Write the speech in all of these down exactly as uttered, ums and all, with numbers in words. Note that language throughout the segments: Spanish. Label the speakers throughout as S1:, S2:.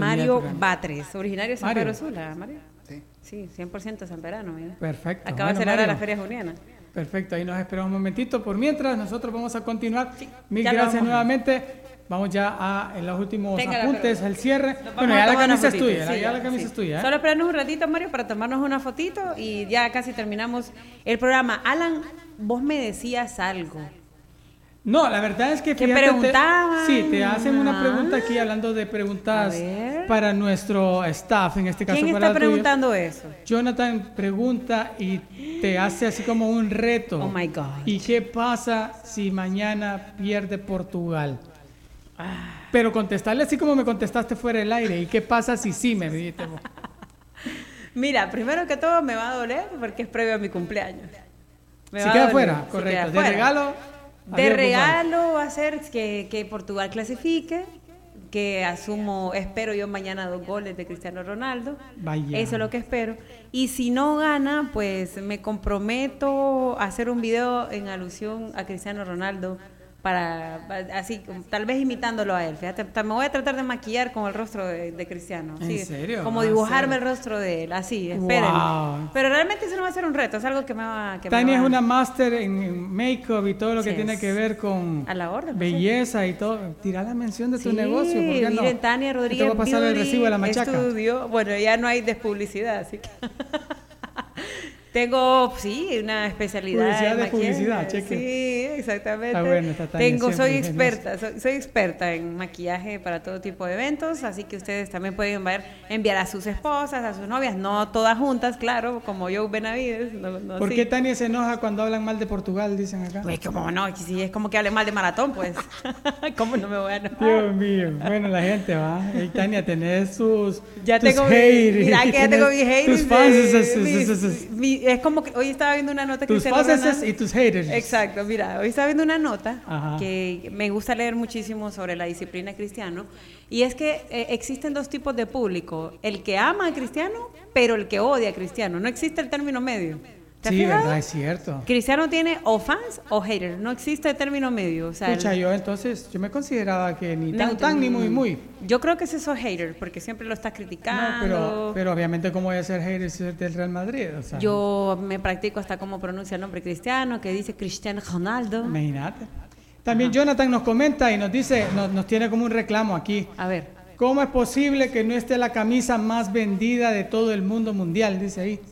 S1: Mario Batres, originario de San
S2: Mario.
S1: Pedro Sula, Mario.
S3: Sí.
S1: Sí, cien por ciento sanperano. Mira.
S2: Perfecto.
S1: Acaba
S2: Bueno,
S1: de celebrar
S2: Mario.
S1: la Feria Juniana.
S2: Perfecto, ahí nos esperamos un momentito. Por mientras, nosotros vamos a continuar.
S1: Sí,
S2: Mil
S1: ya lo
S2: gracias
S1: vamos a-
S2: nuevamente. Vamos ya a en los últimos
S1: Tenga la
S2: apuntes,
S1: pelota.
S2: al cierre.
S1: Nos vamos
S2: Bueno,
S1: a
S2: ya la
S1: tomar una
S2: camisa es
S1: fotito,
S2: tuya,
S1: sí,
S2: ya la camisa
S1: sí.
S2: es tuya. ¿eh?
S1: Solo esperarnos un ratito, Mario, para tomarnos una fotito y ya casi terminamos el programa. Alan, vos me decías algo.
S2: No, la verdad es que
S1: ¿Qué
S2: fíjate, te-
S1: preguntaban?
S2: sí, te hacen una
S1: Ah.
S2: pregunta aquí hablando de preguntas
S1: A ver.
S2: para nuestro staff, en este caso
S1: ¿Quién
S2: para
S1: está
S2: el tuyo.
S1: preguntando eso?
S2: Jonathan pregunta y te hace así como un reto.
S1: Oh my God.
S2: ¿Y qué pasa si mañana pierde Portugal?
S1: Ah.
S2: Pero contestarle así como me contestaste fuera del aire. ¿Y qué pasa si sí me dijiste vos?
S1: Mira, primero que todo me va a doler porque es previo a mi cumpleaños. Me
S2: Si
S1: va a
S2: queda
S1: doler,
S2: fuera,
S1: si
S2: correcto.
S1: queda
S2: De
S1: fuera.
S2: regalo.
S1: De
S2: adiós,
S1: regalo va a ser que, que Portugal clasifique, que asumo, espero yo mañana dos goles de Cristiano Ronaldo.
S2: Vaya.
S1: Eso es lo que espero. Y si no gana, pues me comprometo a hacer un video en alusión a Cristiano Ronaldo para así, como- tal vez imitándolo a él. Fíjate, ta- me voy a tratar de maquillar con el rostro de, de Cristiano.
S2: ¿En
S1: sí,
S2: serio?
S1: Como
S2: ¿Va a
S1: dibujarme
S2: ser?
S1: el rostro de él, así, espérenme.
S2: Wow.
S1: Pero realmente eso no va a ser un reto, es algo que me va que me
S2: Tania
S1: va-
S2: es una máster en make-up y todo lo que
S1: Sí,
S2: tiene
S1: es.
S2: que ver con
S1: A la orden, pues,
S2: belleza y todo. Tira la mención de tu
S1: Sí,
S2: negocio. ¿Por qué no?
S1: miren, Tania
S2: Yo
S1: Rodríguez
S2: Te voy a pasar el
S1: Beauty
S2: recibo de la machaca.
S1: Estudio. Bueno, ya no hay despublicidad, así que tengo, sí, una especialidad
S2: Publicidad
S1: en
S2: de
S1: maquillaje.
S2: publicidad, cheque.
S1: Sí, exactamente.
S2: Está bueno, está Tania,
S1: Tengo, soy
S2: siempre
S1: experta, soy, soy experta en maquillaje para todo tipo de eventos, así que ustedes también pueden enviar, enviar a sus esposas, a sus novias, no todas juntas, claro, como Joe Benavides. No, no,
S2: ¿Por
S1: sí.
S2: qué Tania se enoja cuando hablan mal de Portugal, dicen acá?
S1: Pues como no, si es como que hable mal de maratón, pues, ¿cómo no me voy a enojar?
S2: Dios mío. Bueno, la gente va. Ey, Tania, tenés sus
S1: Ya
S2: tus
S1: tengo mi-
S2: haters,
S1: mira que ya
S2: tenés
S1: tengo mis haters.
S2: Tus fans,
S1: de-
S2: es- es-
S1: mis-
S2: es- es-
S1: mi- es como que hoy estaba viendo una nota que
S2: tus
S1: Cristiano
S2: fans
S1: Ronaldo-
S2: y tus haters.
S1: Exacto, mira, hoy estaba viendo una nota
S2: Ajá.
S1: que me gusta leer muchísimo sobre la disciplina cristiano y es que eh, existen dos tipos de público, el que ama a Cristiano, pero el que odia a Cristiano, no existe el término medio. ¿Te has
S2: Sí,
S1: fijado?
S2: verdad, es cierto.
S1: Cristiano tiene o fans o haters, no existe el término medio. O sea, el-
S2: Escucha, yo entonces, yo me consideraba que ni tan,
S1: neutro,
S2: tan ni muy, muy.
S1: Yo creo que ese es un hater, porque siempre lo estás
S2: No,
S1: criticando.
S2: pero, pero obviamente, ¿cómo voy a ser hater si soy del Real Madrid? O sea,
S1: Yo me practico hasta cómo pronuncia el nombre cristiano, que dice Cristiano Ronaldo.
S2: imagínate. También Jonathan nos comenta y nos dice, nos, nos tiene como un reclamo aquí.
S1: A ver,
S2: ¿Cómo es posible que no esté la camisa más vendida de todo el mundo mundial? Dice ahí.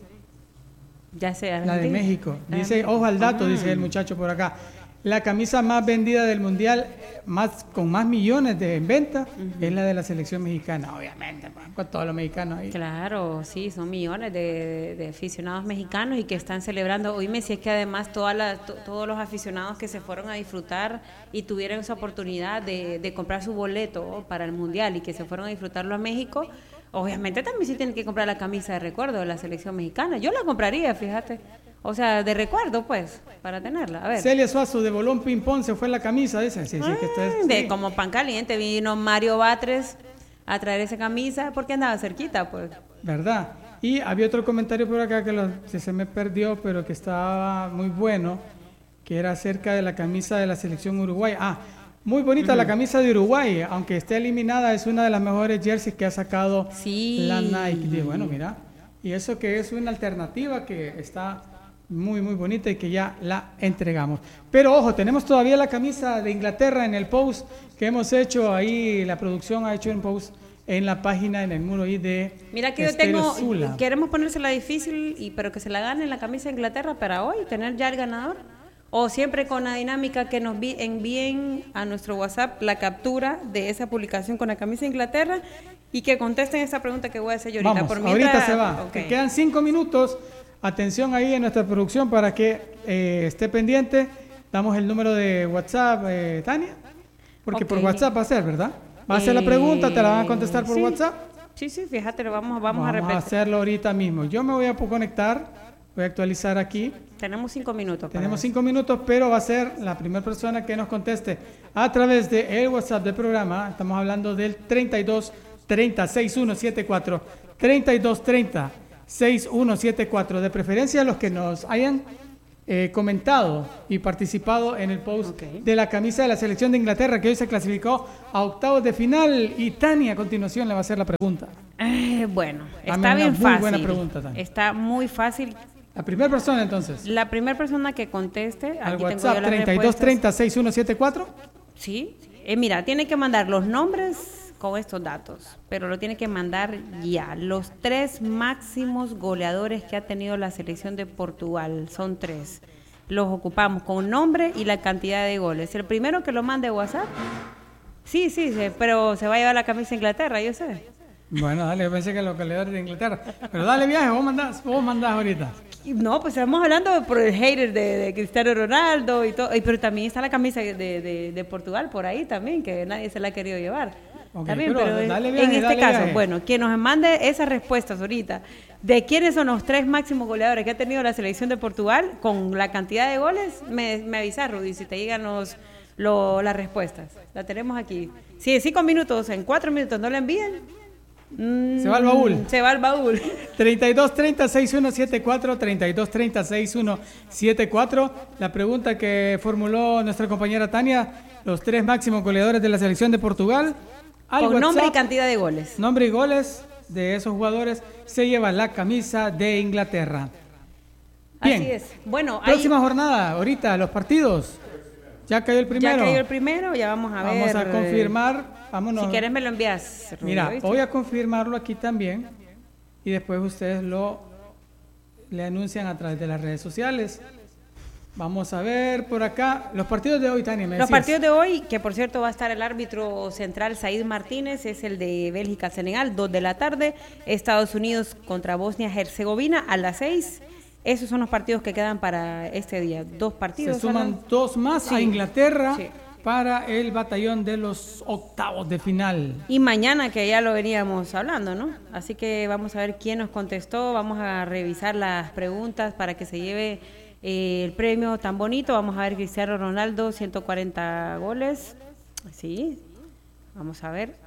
S1: ya sea.
S2: La de México. Dice, ojo al dato, dice el muchacho por acá. La camisa más vendida del mundial, más con más millones de en venta, es la de la selección mexicana. Obviamente, pues, con todos los mexicanos ahí.
S1: Claro, sí, son millones de, de aficionados mexicanos y que están celebrando. Oíme, si es que además toda la- to- todos los aficionados que se fueron a disfrutar y tuvieron esa oportunidad de, de comprar su boleto para el mundial y que se fueron a disfrutarlo a México, obviamente también sí tienen que comprar la camisa de recuerdo de la selección mexicana. Yo la compraría, fíjate. O sea, de recuerdo, pues, para tenerla. A ver.
S2: Celia Suazo de Bolón Ping Pong se fue la camisa, dice. Sí, sí, que esto es-
S1: Ah, de
S2: sí.
S1: como pan caliente vino Mario Batres a traer esa camisa porque andaba cerquita, pues.
S2: ¿Verdad? Y había otro comentario por acá que, lo- que se me perdió, pero que estaba muy bueno, que era acerca de la camisa de la selección Uruguay. Ah, muy bonita la camisa de Uruguay, aunque esté eliminada, es una de las mejores jerseys que ha sacado
S1: Sí.
S2: la Nike. Dije, bueno, mira, y eso que es una alternativa que está muy, muy bonita y que ya la entregamos. Pero ojo, tenemos todavía la camisa de Inglaterra en el post que hemos hecho ahí, la producción ha hecho un post en la página, en el muro ahí de
S1: Mira que yo
S2: Estéreo
S1: tengo,
S2: Zula.
S1: queremos ponérsela difícil, y pero que se la gane la camisa de Inglaterra para hoy, tener ya el ganador. O siempre con la dinámica que nos vi- envíen a nuestro WhatsApp la captura de esa publicación con la camisa de Inglaterra y que contesten esta pregunta que voy a hacer yo ahorita.
S2: Vamos,
S1: Por
S2: ahorita
S1: mientras-
S2: se va.
S1: ok.
S2: Te quedan cinco minutos. Atención ahí en nuestra producción para que eh, esté pendiente. Damos el número de WhatsApp, eh, Tania. Porque por
S1: Ok.
S2: WhatsApp va a ser, ¿verdad? Va a ser la pregunta, te la van a contestar por
S1: Sí.
S2: WhatsApp.
S1: Sí, sí, fíjate, lo vamos, vamos, a repetir.
S2: hacerlo ahorita mismo. Yo me voy a conectar, voy a actualizar aquí.
S1: Tenemos cinco minutos. para
S2: Tenemos
S1: eso.
S2: cinco minutos, pero va a ser la primera persona que nos conteste a través del el WhatsApp del programa. Estamos hablando del treinta y dos treinta sesenta y uno setenta y cuatro. treinta y dos treinta sesenta y uno setenta y cuatro. De preferencia los que nos hayan eh, comentado y participado en el post okay. de la camisa de la selección de Inglaterra, que hoy se clasificó a octavos de final. Y Tania, a continuación, le va a hacer la pregunta.
S1: Eh, bueno,
S2: Dame
S1: está bien
S2: muy
S1: fácil.
S2: Buena pregunta, Tania.
S1: Está muy fácil.
S2: La primera persona, entonces.
S1: La primera persona que conteste.
S2: Al aquí WhatsApp tengo yo treinta y dos treinta sesenta y uno setenta y cuatro.
S1: Sí. Eh, mira, tiene que mandar los nombres con estos datos, pero lo tiene que mandar ya. Los tres máximos goleadores que ha tenido la selección de Portugal, son tres. Los ocupamos con nombre y la cantidad de goles. El primero que lo mande WhatsApp, sí, sí, sí, pero se va a llevar la camisa de Inglaterra, yo sé.
S2: Bueno, dale, yo pensé que los goleadores de Inglaterra. Pero dale viaje, vos mandás, vos mandás ahorita.
S1: No, pues estamos hablando por el hater de, de Cristiano Ronaldo y todo, pero también está la camisa de, de, de Portugal por ahí también, que nadie se la ha querido llevar. Okay, también, pero, pero dale viaje, en este dale caso, viaje. Bueno, quien nos mande esas respuestas ahorita de quiénes son los tres máximos goleadores que ha tenido la selección de Portugal con la cantidad de goles, me, me avisa, Rudy, si te llegan los, lo, las respuestas. La tenemos aquí. Si en cinco minutos, en cuatro minutos no la envíen, mmm,
S2: se va al baúl.
S1: Se va al baúl.
S2: treinta y dos treinta sesenta y uno setenta y cuatro, treinta y dos treinta sesenta y uno setenta y cuatro. La pregunta que formuló nuestra compañera Tania, los tres máximos goleadores de la selección de Portugal.
S1: Al Con WhatsApp, nombre y cantidad de goles.
S2: Nombre y goles de esos jugadores se lleva la camisa de Inglaterra. Bien.
S1: Así es. Bueno,
S2: próxima
S1: hay...
S2: jornada, ahorita, los partidos. Ya cayó el primero.
S1: Ya cayó el primero, ya vamos a
S2: vamos
S1: ver.
S2: Vamos a confirmar. Vámonos.
S1: Si quieres me lo envías. Rubio,
S2: Mira,
S1: ¿viste?
S2: voy a confirmarlo aquí también y después ustedes lo le anuncian a través de las redes sociales. Vamos a ver por acá los partidos de hoy, Tania. ¿me
S1: los
S2: decías?
S1: partidos de hoy, que por cierto va a estar el árbitro central Said Martínez, es el de Bélgica-Senegal, dos de la tarde, Estados Unidos contra Bosnia-Herzegovina a las seis. Esos son los partidos que quedan para este día, dos partidos.
S2: Se suman
S1: ¿verdad?
S2: dos más sí. a Inglaterra sí. para el batallón de los octavos de final.
S1: Y mañana, que ya lo veníamos hablando, ¿no? Así que vamos a ver quién nos contestó, vamos a revisar las preguntas para que se lleve Eh, el premio tan bonito. Vamos a ver Cristiano Ronaldo, ciento cuarenta goles. Sí, vamos a ver.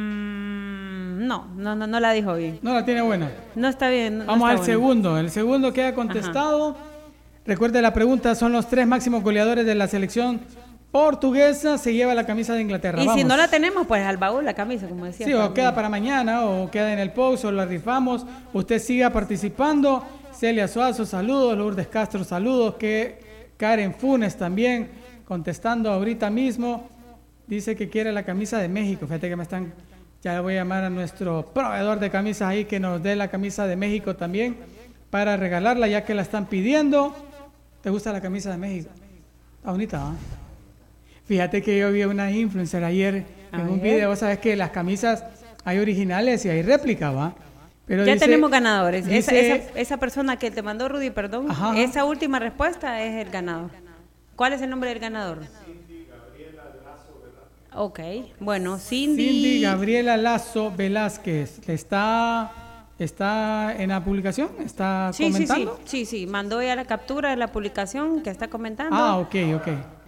S1: Mm, no, no, no, no la dijo bien.
S2: No la tiene buena.
S1: No está bien. No,
S2: vamos
S1: no
S2: al
S1: está
S2: segundo. El segundo que ha contestado. Ajá. Recuerde la pregunta, son los tres máximos goleadores de la selección portuguesa, se lleva la camisa de Inglaterra.
S1: Y
S2: vamos.
S1: si no la tenemos, pues al baúl la camisa, como decía.
S2: Sí, también. O queda para mañana, o queda en el post, o la rifamos. Usted siga participando. Celia Suazo, saludos. Lourdes Castro, saludos. Que Karen Funes también contestando ahorita mismo. Dice que quiere la camisa de México. Fíjate que me están... Ya le voy a llamar a nuestro proveedor de camisas ahí que nos dé la camisa de México también para regalarla, ya que la están pidiendo. ¿Te gusta la camisa de México? Está bonita, ¿eh? Fíjate que yo vi una influencer ayer en un video. Vos sabés que las camisas hay originales y hay réplicas, ¿va? Pero
S1: ya
S2: dice,
S1: tenemos ganadores.
S2: Dice,
S1: esa, esa, esa persona que te mandó, Rudy, perdón,
S2: ajá,
S1: esa última respuesta es el ganador. ¿Cuál es el nombre del ganador?
S3: Cindy Gabriela Lazo Velázquez.
S1: Ok, bueno, Cindy...
S2: Cindy Gabriela Lazo Velázquez. ¿Está, está en la publicación? ¿Está
S1: sí,
S2: comentando?
S1: Sí, sí, sí, sí, mandó ya la captura de la publicación que está comentando.
S2: Ah, ok, ok.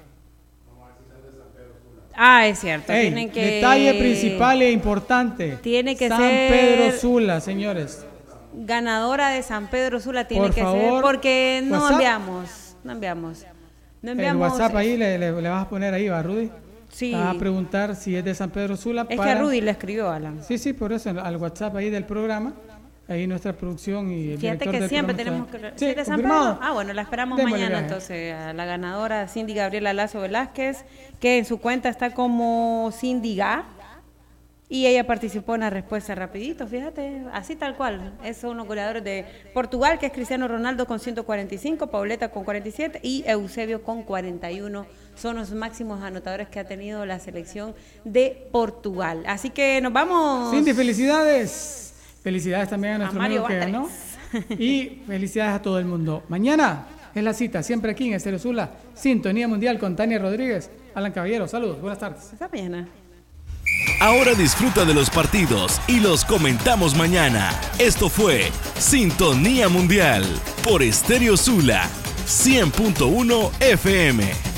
S1: Ah, es cierto.
S2: Ey,
S1: tienen que...
S2: Detalle principal e importante.
S1: Tiene que
S2: San
S1: ser...
S2: Pedro Sula, señores.
S1: Ganadora de San Pedro Sula tiene
S2: Por
S1: que
S2: favor,
S1: ser, porque no
S2: WhatsApp.
S1: enviamos, no enviamos. No enviamos.
S2: El WhatsApp ahí le, le, le vas a poner ahí, ¿va, Rudy?
S1: Sí.
S2: Vas a preguntar si es de San Pedro Sula.
S1: Es
S2: para...
S1: que a Rudy le escribió, Alan.
S2: Sí, sí, por eso, al WhatsApp ahí del programa. Ahí nuestra producción y el
S1: Fíjate
S2: director
S1: que
S2: del
S1: siempre
S2: programa
S1: tenemos que...
S2: sí,
S1: ¿Sí de San
S2: confirmado.
S1: Pedro? Ah, bueno, la esperamos
S2: Démosle
S1: mañana
S2: viaje.
S1: entonces a la ganadora Cindy Gabriela Lazo Velázquez, que en su cuenta está como Cindy Ga, y ella participó en la respuesta rapidito, fíjate, así tal cual. Esos son los goleadores de Portugal, que es Cristiano Ronaldo con ciento cuarenta y cinco, Pauleta con cuarenta y siete y Eusebio con cuarenta y uno. Son los máximos anotadores que ha tenido la selección de Portugal. Así que nos vamos.
S2: Cindy, felicidades. Felicidades también a nuestro
S1: a
S2: amigo que
S1: Batres.
S2: ganó. Y felicidades a todo el mundo. Mañana es la cita, siempre aquí en Estéreo Sula, Sintonía Mundial con Tania Rodríguez. Alan Caballero, saludos, buenas tardes.
S1: Hasta mañana.
S4: Ahora disfruta de los partidos y los comentamos mañana. Esto fue Sintonía Mundial por Estéreo Sula cien punto uno F M.